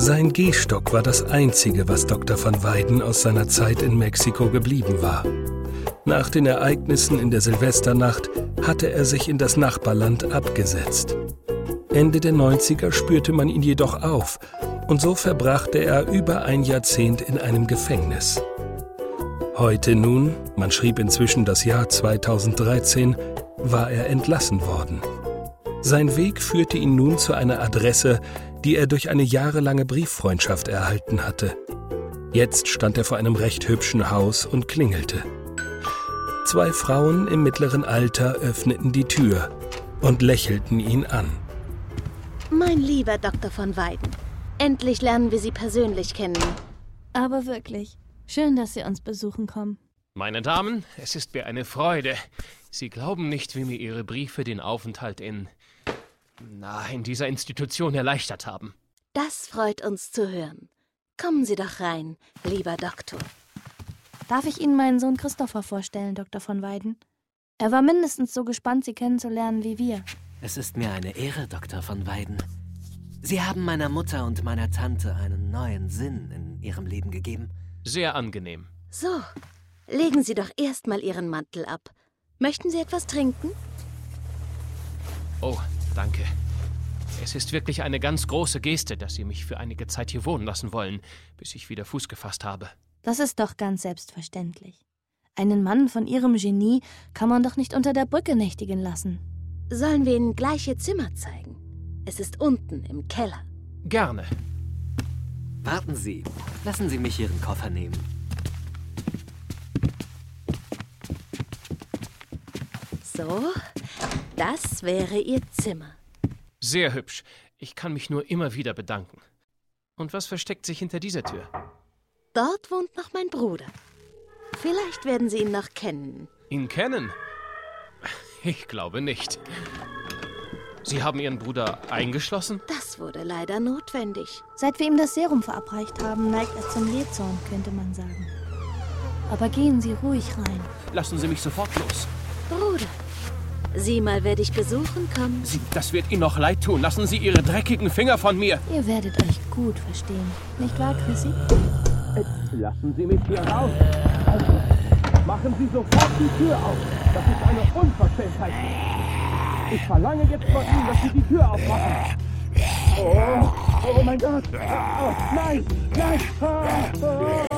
Sein Gehstock war das Einzige, was Dr. van Weyden aus seiner Zeit in Mexiko geblieben war. Nach den Ereignissen in der Silvesternacht hatte er sich in das Nachbarland abgesetzt. Ende der 90er spürte man ihn jedoch auf und so verbrachte er über ein Jahrzehnt in einem Gefängnis. Heute nun, man schrieb inzwischen das Jahr 2013, war er entlassen worden. Sein Weg führte ihn nun zu einer Adresse, die er durch eine jahrelange Brieffreundschaft erhalten hatte. Jetzt stand er vor einem recht hübschen Haus und klingelte. 2 Frauen im mittleren Alter öffneten die Tür und lächelten ihn an. Mein lieber Dr. van Weyden, endlich lernen wir Sie persönlich kennen. Aber wirklich, schön, dass Sie uns besuchen kommen. Meine Damen, es ist mir eine Freude. Sie glauben nicht, wie mir Ihre Briefe den Aufenthalt in dieser Institution erleichtert haben. Das freut uns zu hören. Kommen Sie doch rein, lieber Doktor. Darf ich Ihnen meinen Sohn Christopher vorstellen, Dr. van Weyden? Er war mindestens so gespannt, Sie kennenzulernen wie wir. Es ist mir eine Ehre, Dr. van Weyden. Sie haben meiner Mutter und meiner Tante einen neuen Sinn in ihrem Leben gegeben. Sehr angenehm. So, legen Sie doch erst mal Ihren Mantel ab. Möchten Sie etwas trinken? Oh, danke. Es ist wirklich eine ganz große Geste, dass Sie mich für einige Zeit hier wohnen lassen wollen, bis ich wieder Fuß gefasst habe. Das ist doch ganz selbstverständlich. Einen Mann von Ihrem Genie kann man doch nicht unter der Brücke nächtigen lassen. Sollen wir Ihnen gleich Ihr Zimmer zeigen? Es ist unten im Keller. Gerne. Warten Sie. Lassen Sie mich Ihren Koffer nehmen. So, das wäre Ihr Zimmer. Sehr hübsch. Ich kann mich nur immer wieder bedanken. Und was versteckt sich hinter dieser Tür? Dort wohnt noch mein Bruder. Vielleicht werden Sie ihn noch kennen. Ihn kennen? Ich glaube nicht. Sie haben Ihren Bruder eingeschlossen? Das wurde leider notwendig. Seit wir ihm das Serum verabreicht haben, neigt er zum Jähzorn, könnte man sagen. Aber gehen Sie ruhig rein. Lassen Sie mich sofort los. Bruder, sieh mal, wer dich besuchen kommt. Das wird Ihnen noch leid tun. Lassen Sie Ihre dreckigen Finger von mir. Ihr werdet euch gut verstehen. Nicht wahr, Chrissy? Lassen Sie mich hier raus. Also, machen Sie sofort die Tür auf. Das ist eine Unverschämtheit. Ich verlange jetzt von Ihnen, dass Sie die Tür aufmachen. Oh mein Gott. Oh, nein, nein.